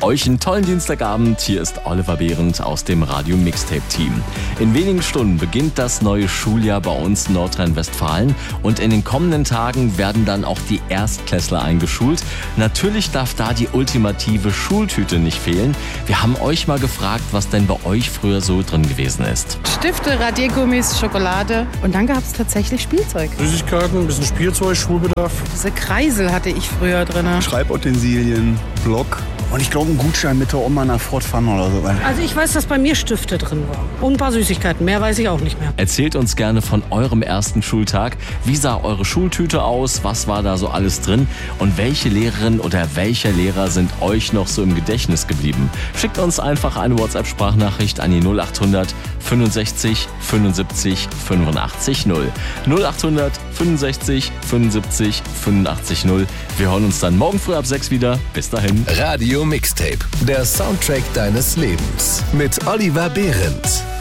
Euch einen tollen Dienstagabend. Hier ist Oliver Behrendt aus dem Radio Mixtape Team. In wenigen Stunden beginnt das neue Schuljahr bei uns in Nordrhein-Westfalen und in den kommenden Tagen werden dann auch die Erstklässler eingeschult. Natürlich darf da die ultimative Schultüte nicht fehlen. Wir haben euch mal gefragt, was denn bei euch früher so drin gewesen ist. Stifte, Radiergummis, Schokolade und dann gab es tatsächlich Spielzeug. Süßigkeiten, ein bisschen Spielzeug, Schulbedarf. Diese Kreisel hatte ich früher drin. Schreibutensilien, Block. Und ich glaube, ein Gutschein mit der Oma nach Fort Fun oder so. Also ich weiß, dass bei mir Stifte drin waren. Und ein paar Süßigkeiten. Mehr weiß ich auch nicht mehr. Erzählt uns gerne von eurem ersten Schultag. Wie sah eure Schultüte aus? Was war da so alles drin? Und welche Lehrerin oder welcher Lehrer sind euch noch so im Gedächtnis geblieben? Schickt uns einfach eine WhatsApp-Sprachnachricht an die 0800 65 75 85 0. 0800 65 75 85 0. Wir hören uns dann morgen früh ab 6 wieder. Bis dahin. Radio Mixtape, der Soundtrack deines Lebens mit Oliver Behrendt.